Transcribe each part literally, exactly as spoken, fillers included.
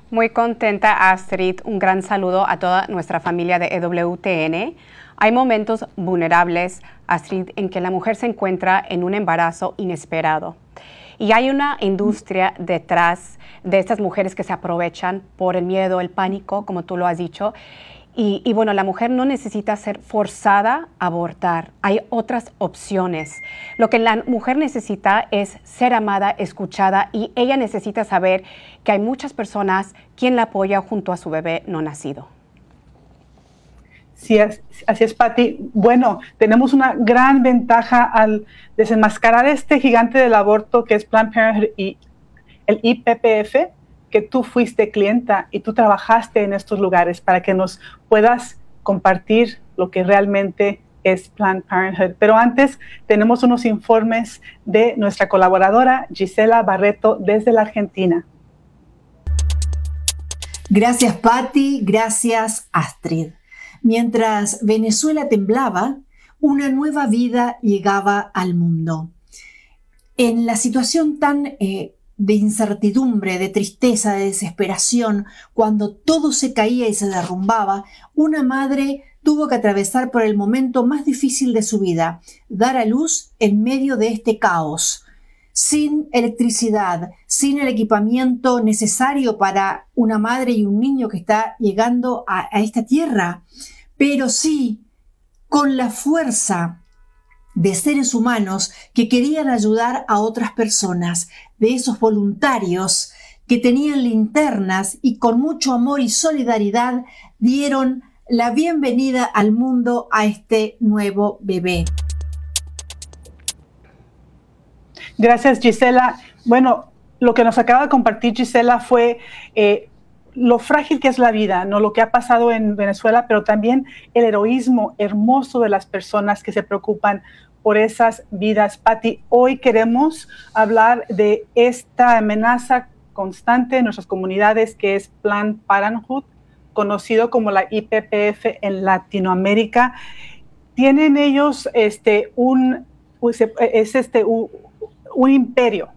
Muy contenta, Astrid. Un gran saludo a toda nuestra familia de E W T N. Hay momentos vulnerables, Astrid, en que la mujer se encuentra en un embarazo inesperado. Y hay una industria detrás de estas mujeres que se aprovechan por el miedo, el pánico, como tú lo has dicho. Y, y bueno, la mujer no necesita ser forzada a abortar. Hay otras opciones. Lo que la mujer necesita es ser amada, escuchada, y ella necesita saber que hay muchas personas quien la apoya junto a su bebé no nacido. Sí, así es, Patti. Bueno, tenemos una gran ventaja al desenmascarar este gigante del aborto que es Planned Parenthood y el I P P F, que tú fuiste clienta y tú trabajaste en estos lugares para que nos puedas compartir lo que realmente es Planned Parenthood. Pero antes tenemos unos informes de nuestra colaboradora Gisela Barreto desde la Argentina. Gracias, Patti. Gracias, Astrid. Mientras Venezuela temblaba, una nueva vida llegaba al mundo. En la situación tan eh, de incertidumbre, de tristeza, de desesperación, cuando todo se caía y se derrumbaba, una madre tuvo que atravesar por el momento más difícil de su vida, dar a luz en medio de este caos, sin electricidad, sin el equipamiento necesario para una madre y un niño que está llegando a, a esta tierra, pero sí con la fuerza de seres humanos que querían ayudar a otras personas, de esos voluntarios que tenían linternas y con mucho amor y solidaridad dieron la bienvenida al mundo a este nuevo bebé. Gracias, Gisela. Bueno, lo que nos acaba de compartir Gisela fue eh, lo frágil que es la vida, ¿no? Lo que ha pasado en Venezuela, pero también el heroísmo hermoso de las personas que se preocupan por esas vidas. Patti, hoy queremos hablar de esta amenaza constante en nuestras comunidades que es Planned Parenthood, conocido como la I P P F en Latinoamérica. Tienen ellos este, un, es este, un, un imperio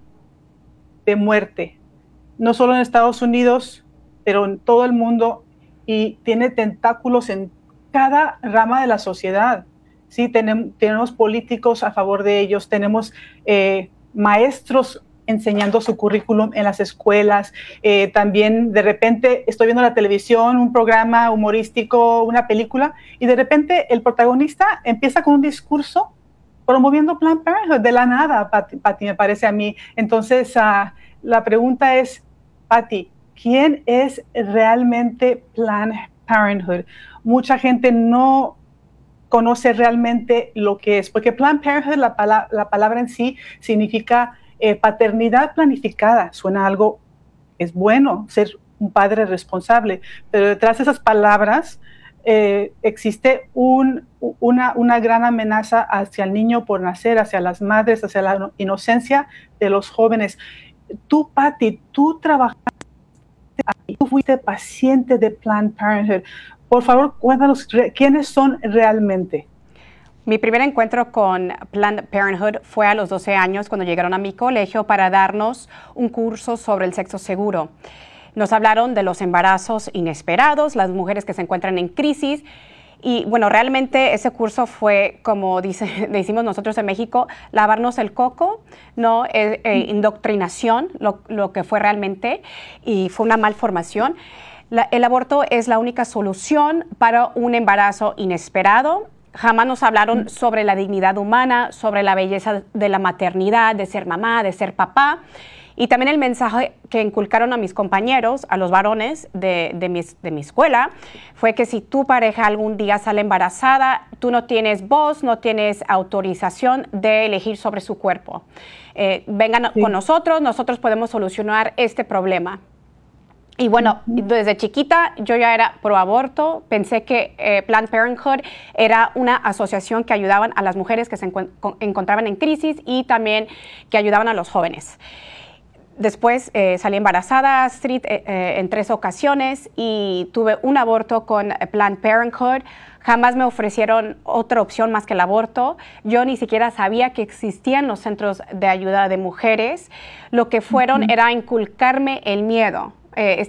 de muerte, no solo en Estados Unidos, pero en todo el mundo, y tiene tentáculos en cada rama de la sociedad. Sí, tenemos, tenemos políticos a favor de ellos, tenemos eh, maestros enseñando su currículum en las escuelas, eh, también de repente estoy viendo la televisión, un programa humorístico, una película, y de repente el protagonista empieza con un discurso promoviendo Planned Parenthood de la nada, Patti, Patti me parece a mí. Entonces, uh, la pregunta es, Patti, ¿quién es realmente Planned Parenthood? Mucha gente no conoce realmente lo que es, porque Planned Parenthood, la, pala la palabra en sí, significa eh, paternidad planificada. Suena algo, es bueno ser un padre responsable, pero detrás de esas palabras eh, existe un, una, una gran amenaza hacia el niño por nacer, hacia las madres, hacia la inocencia de los jóvenes. Tú, Patti, tú trabajaste ahí, tú fuiste paciente de Planned Parenthood. Por favor, cuéntanos quiénes son realmente. Mi primer encuentro con Planned Parenthood fue a los doce años cuando llegaron a mi colegio para darnos un curso sobre el sexo seguro. Nos hablaron de los embarazos inesperados, las mujeres que se encuentran en crisis. Y bueno, realmente ese curso fue, como dice, decimos nosotros en México, lavarnos el coco, ¿no? Eh, eh, indoctrinación, lo, lo que fue realmente, y fue una malformación. La, el aborto es la única solución para un embarazo inesperado. Jamás nos hablaron sobre la dignidad humana, sobre la belleza de la maternidad, de ser mamá, de ser papá. Y también el mensaje que inculcaron a mis compañeros, a los varones de, de, mi, de mi escuela, fue que si tu pareja algún día sale embarazada, tú no tienes voz, no tienes autorización de elegir sobre su cuerpo. Eh, vengan sí. con nosotros, nosotros podemos solucionar este problema. Y bueno, desde chiquita yo ya era pro aborto, pensé que eh, Planned Parenthood era una asociación que ayudaban a las mujeres que se encu encontraban en crisis y también que ayudaban a los jóvenes. Después eh, salí embarazada, Astrid, eh, eh, en tres ocasiones y tuve un aborto con Planned Parenthood. Jamás me ofrecieron otra opción más que el aborto. Yo ni siquiera sabía que existían los centros de ayuda de mujeres. Lo que fueron uh-huh. era inculcarme el miedo. Eh,